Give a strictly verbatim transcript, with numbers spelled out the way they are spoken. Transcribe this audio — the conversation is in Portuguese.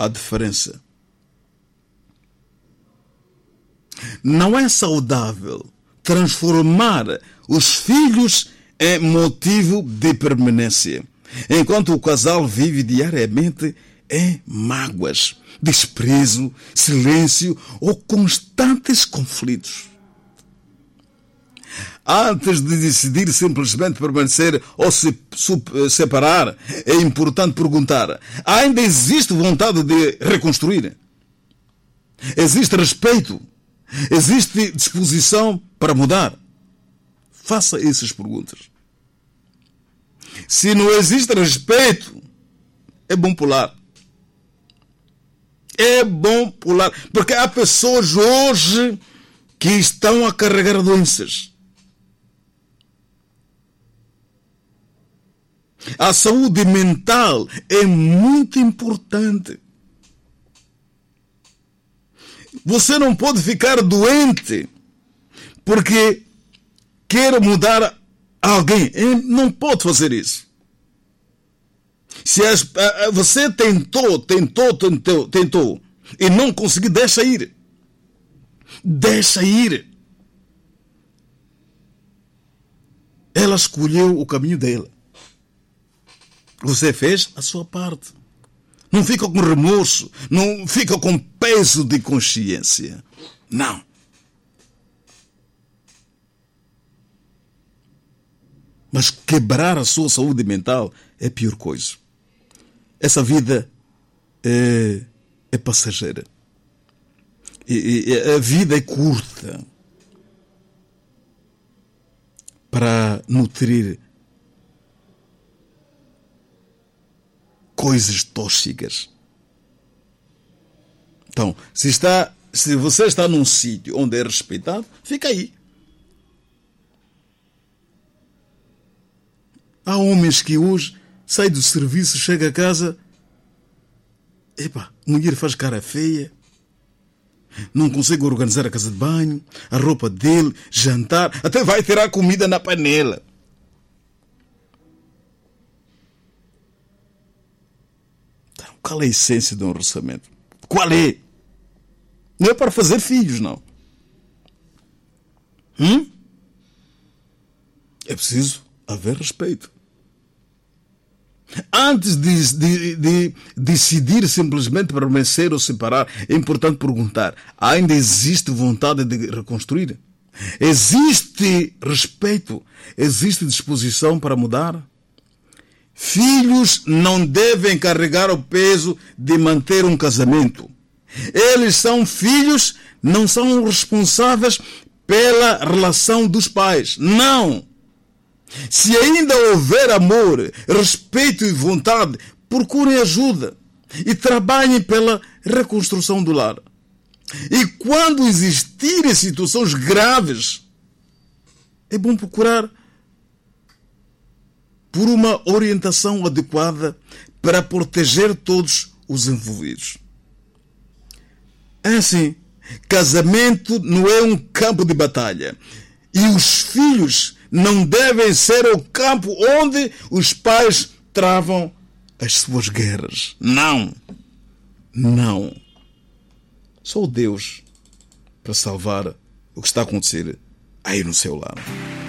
a diferença. Não é saudável transformar os filhos em motivo de permanência, enquanto o casal vive diariamente em mágoas, desprezo, silêncio ou constantes conflitos. Antes de decidir simplesmente permanecer ou se separar, é importante perguntar: ainda existe vontade de reconstruir? Existe respeito? Existe disposição para mudar? Faça essas perguntas. Se não existe respeito, é bom pular. É bom pular. Porque há pessoas hoje que estão a carregar doenças. A saúde mental é muito importante. Você não pode ficar doente porque quer mudar alguém. Não pode fazer isso. Se as, você tentou, tentou, tentou, tentou e não conseguiu, deixa ir. Deixa ir. Ela escolheu o caminho dela. Você fez a sua parte. Não fica com remorso. Não fica com peso de consciência. Não. Mas quebrar a sua saúde mental é a pior coisa. Essa vida é, é passageira. E, e, a vida é curta para nutrir coisas tóxicas. Então, se, está, se você está num sítio onde é respeitado, fica aí. Há homens que hoje saem do serviço, chega a casa, epa, a mulher faz cara feia, não consegue organizar a casa de banho, a roupa dele, jantar, até vai tirar comida na panela. Então, qual é a essência de um relacionamento? Qual é? Não é para fazer filhos, não. Hum? É preciso haver respeito. Antes de, de, de decidir simplesmente permanecer ou separar, é importante perguntar: ainda existe vontade de reconstruir? Existe respeito? Existe disposição para mudar? Filhos não devem carregar o peso de manter um casamento. Eles são filhos, não são responsáveis pela relação dos pais. Não! Se ainda houver amor, respeito e vontade, procurem ajuda e trabalhem pela reconstrução do lar. E quando existirem situações graves, é bom procurar por uma orientação adequada para proteger todos os envolvidos. É assim, casamento não é um campo de batalha. E os filhos não devem ser o campo onde os pais travam as suas guerras. Não. Não. Só Deus para salvar o que está a acontecer aí no seu lar.